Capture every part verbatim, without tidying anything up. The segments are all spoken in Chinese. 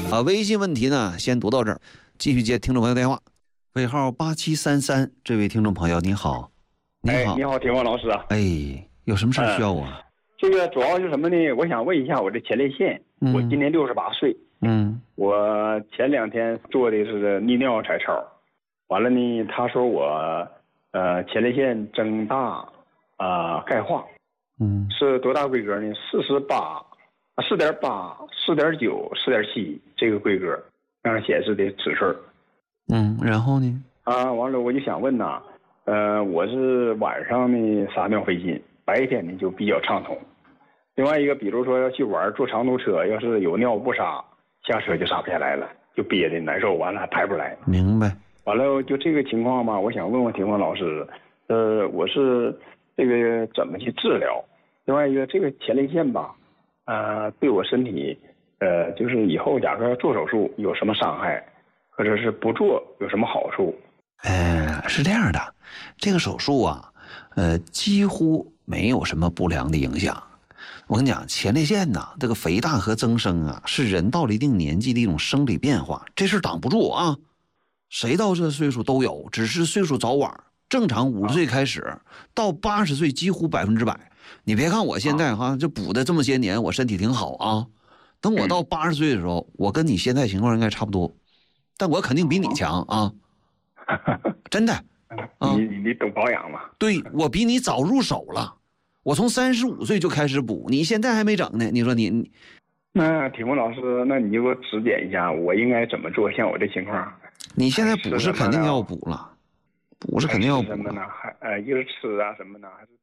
啊，微信问题呢，先读到这儿，继续接听众朋友电话，尾号八七三三，这位听众朋友你好，你好， 哎、你好，铁光老师啊， 哎，有什么事需要我？ 嗯、这个主要是什么呢？我想问一下我这前列腺，嗯、我今年六十八岁， 嗯， 我前两天做的是泌尿彩超，完了呢，他说我呃前列腺增大啊、呃、钙化， 嗯， 是多大规格呢？四十八。四点八、四点九、四点七这个规格上显示的指数。 嗯，然后呢？ 啊，完了我就想问呐，呃，我是晚上呢撒尿费劲，白天呢就比较畅通。另外一个，比如说要去玩，坐长途车，要是有尿不撒，下车就撒不下来了，就憋的难受，完了还排不出来。 明白。 完了就这个情况嘛，我想问问铁光老师，呃，我是这个怎么去治疗？另外一个，这个前列腺吧。呃，对我身体，呃，就是以后假如说要做手术有什么伤害，或者是不做有什么好处？ 呃，是这样的，这个手术啊，呃，几乎没有什么不良的影响。我跟你讲，前列腺呐，这个肥大和增生啊，是人到了一定年纪的一种生理变化，这事挡不住啊。谁到这岁数都有，只是岁数早晚。正常五十岁开始，啊、到八十岁几乎百分之百。你别看我现在哈，这补的这么些年，我身体挺好啊。等我到八十岁的时候，我跟你现在情况应该差不多，但我肯定比你强啊，真的。 啊、你你懂保养吗？ 对，我比你早入手了，我从三十五岁就开始补，你现在还没整呢。你说你，你那铁光老师，那你就给我指点一下，我应该怎么做？像我这情况， 你现在补是肯定要补了，补是肯定要补什么呢？还呃，就是吃啊什么呢？还是？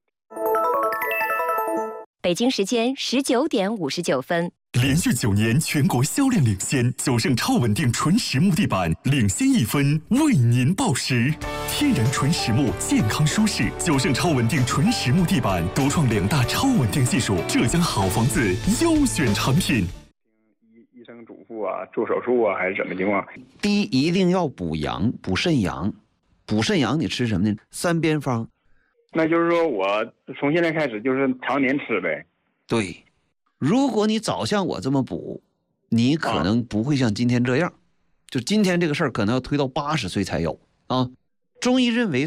北京时间十九点五十九分。 连续九年全国销量领先，九盛超稳定纯实木地板领先一分，为您报时。天然纯实木，健康舒适。九盛超稳定纯实木地板独创两大超稳定技术，浙江好房子优选产品。 医医生嘱咐啊，做手术啊，还是怎么情况？ 第一，一定要补阳，补肾阳。补肾阳，你吃什么呢？三边方。 那就是说我从现在开始就是常年吃呗。 对，如果你早像我这么补，你可能不会像今天这样。就今天这个事儿，可能要推到八十岁才有啊。中医认为。